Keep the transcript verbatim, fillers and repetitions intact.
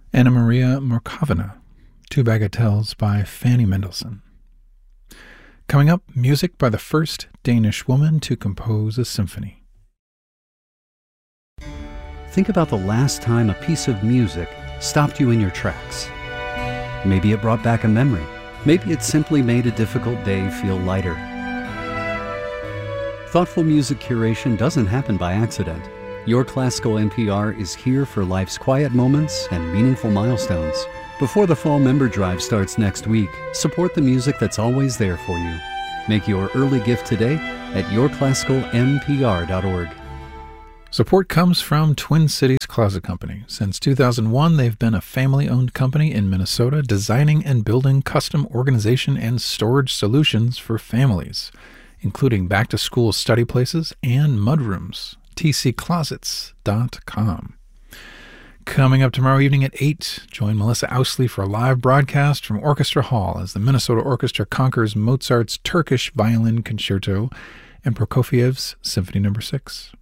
Anna Maria Markovina, Two Bagatelles by Fanny Mendelssohn. Coming up, music by the first Danish woman to compose a symphony. Think about the last time a piece of music stopped you in your tracks. Maybe it brought back a memory. Maybe it simply made a difficult day feel lighter. Thoughtful music curation doesn't happen by accident. Your Classical N P R is here for life's quiet moments and meaningful milestones. Before the fall member drive starts next week, support the music that's always there for you. Make your early gift today at your classical n p r dot org. Support comes from Twin Cities Closet Company. Since two thousand one, they've been a family-owned company in Minnesota designing and building custom organization and storage solutions for families, including back-to-school study places and mudrooms. t c closets dot com. Coming up tomorrow evening at eight, join Melissa Ousley for a live broadcast from Orchestra Hall as the Minnesota Orchestra conquers Mozart's Turkish Violin Concerto and Prokofiev's Symphony Number six.